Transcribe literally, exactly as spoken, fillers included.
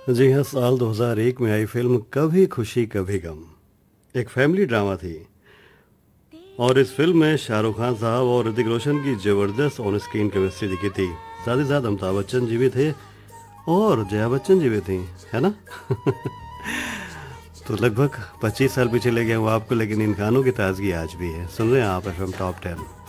जी हाँ, साल दो हज़ार एक में आई फिल्म कभी खुशी कभी गम एक फैमिली ड्रामा थी। और इस फिल्म में शाहरुख खान साहब और ऋतिक रोशन की जबरदस्त ऑन स्क्रीन केमिस्ट्री दिखी थी। साथ ही साथ अमिताभ बच्चन जी भी थे और जया बच्चन जी भी थी, है ना? तो लगभग पच्चीस साल पीछे ले गया हूँ आपको, लेकिन इन गानों की ताजगी आज भी है। सुन रहे हैं आप एफ एम टॉप टेन।